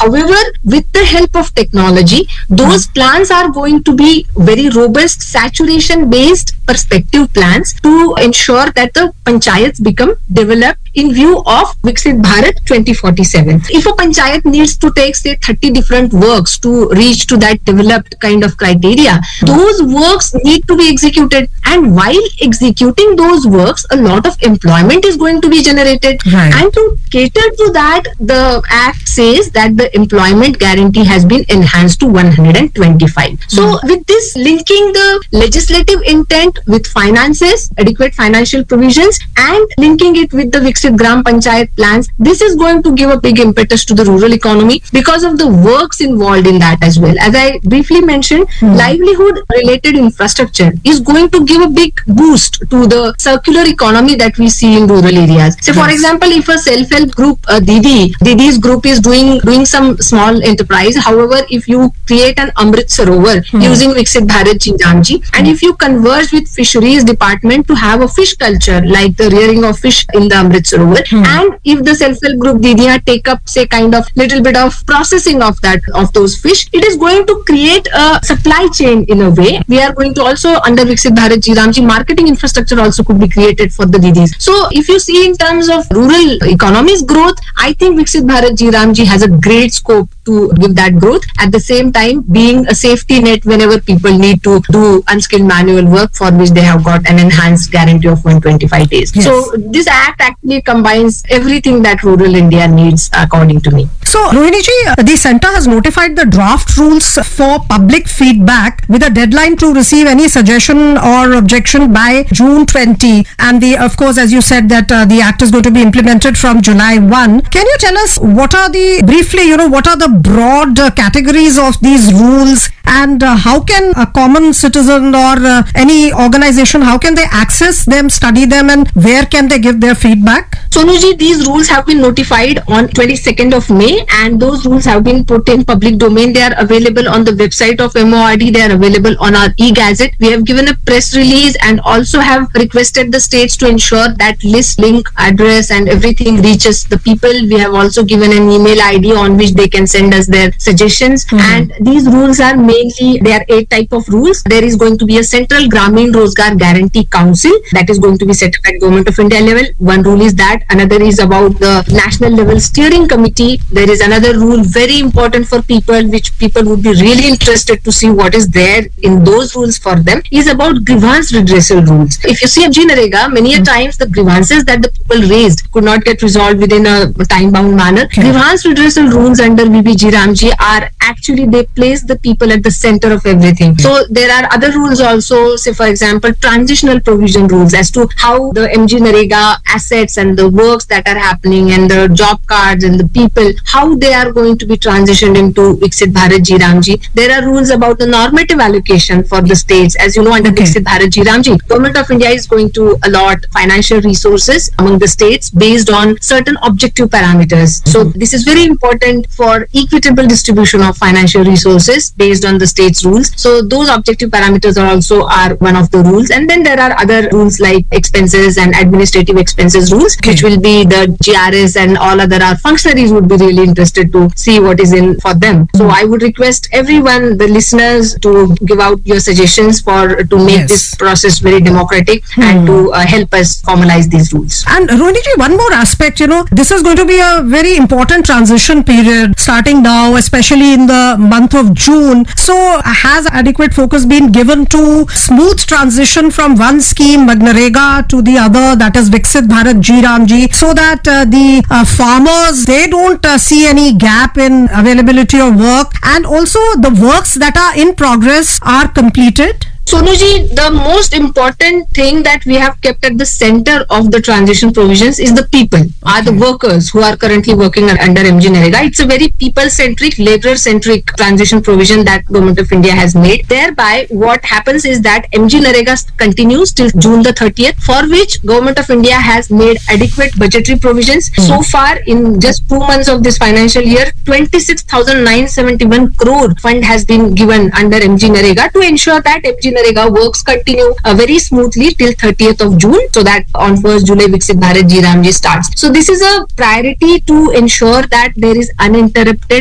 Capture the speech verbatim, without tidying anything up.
However, with the help of technology, those plans are going to be very robust, saturation-based perspective plans to ensure that the panchayats become developed in view of Viksit Bharat twenty forty-seven. If a panchayat needs to take, say, thirty different works to reach to that developed kind of criteria, those works need to be executed. And while executing those works, a lot of employment is going to be generated. Right. And to cater to that, the Act says that the employment guarantee has been enhanced to one hundred twenty-five. So mm. with this, linking the legislative intent with finances, adequate financial provisions, and linking it with the Viksit Gram Panchayat plans, this is going to give a big impetus to the rural economy because of the works involved in that as well. As I briefly mentioned, mm. livelihood related infrastructure is going to give a big boost to the circular economy that we see in rural areas. So, yes. for example, if a self-help group, uh, Didi, Didi's group is doing doing some small enterprise. However, if you create an Amrit Sarovar mm. using Viksit Bharat Ji Ramji, mm. and if you converge with fisheries department to have a fish culture like the rearing of fish in the Amrit Sarovar, mm. and if the self-help group Didiya take up, say, kind of little bit of processing of that of those fish, it is going to create a supply chain in a way. We are going to also, under Viksit Bharat Ji Ramji, marketing infrastructure also could be created for the Didis. So if you see in terms of rural economy's growth, I think Viksit Bharat Ji Ramji has a great scope to give that growth, at the same time being a safety net whenever people need to do unskilled manual work for which they have got an enhanced guarantee of one hundred twenty-five days. Yes. So this act actually combines everything that rural India needs, according to me. So Rohini ji, the centre has notified the draft rules for public feedback with a deadline to receive any suggestion or objection by June twentieth, and the of course, as you said, that uh, the act is going to be implemented from July first. Can you tell us what are the, briefly, you know, what are the broad uh, categories of these rules, and uh, how can a common citizen or uh, any organization, how can they access them, study them, and where can they give their feedback? Sonuji, these rules have been notified on twenty-second of May, and those rules have been put in public domain. They are available on the website of M O R D. They are available on our e-gazette. We have given a press release and also have requested the states to ensure that list, link, address and everything reaches the people. We have also given an email I D on which they can send us their suggestions. Mm-hmm. And these rules are mainly, there are eight type of rules. There is going to be a Central Gramin Rozgar Guarantee Council that is going to be set up at Government of India level. One rule is that. Another is about the national level steering committee. There is another rule very important for people, which people would be really interested to see what is there in those rules for them, is about grievance redressal rules. If you see M G Narega, many a times the grievances that the people raised could not get resolved within a time-bound manner. Okay. Grievance redressal rules under V B G Ramji are actually, they place the people at the center of everything. So there are other rules also, say for example, transitional provision rules as to how the M G Narega assets and the works that are happening and the job cards and the people, how they are going to be transitioned into Viksit Bharat Ji Ramji. There are rules about the normative allocation for the states. As you know, under okay. Viksit Bharat Ji Ramji, Government of India is going to allot financial resources among the states based on certain objective parameters. Mm-hmm. So this is very important for equitable distribution of financial resources based on the state's rules. So those objective parameters are also are one of the rules. And then there are other rules like expenses and administrative expenses rules, okay. which will be the G R S, and all other our functionaries would be really interested to see what is in for them. So I would request everyone, the listeners, to give out your suggestions for to make yes. this process very democratic hmm. and to uh, help us formalize these rules. And Rohini ji, one more aspect, you know, this is going to be a very important transition period starting now, especially in the month of June. So has adequate focus been given to smooth transition from one scheme, Magnarega, to the other, that is Viksit Bharat Ji Ramji, so that uh, the uh, farmers, they don't uh, see any gap in availability of work, and also the works that are in progress are completed? Sonuji, the most important thing that we have kept at the center of the transition provisions is the people, okay. are the workers who are currently working under M G Narega. It's a very people-centric, labor-centric transition provision that Government of India has made. Thereby, what happens is that M G Narega continues till June the thirtieth, for which Government of India has made adequate budgetary provisions. Mm-hmm. So far, in just two months of this financial year, twenty-six thousand nine hundred seventy-one crore fund has been given under M G Narega to ensure that M G Narega works continue uh, very smoothly till thirtieth of June, so that on first July Viksit Bharat Ji Ramji starts. So this is a priority to ensure that there is uninterrupted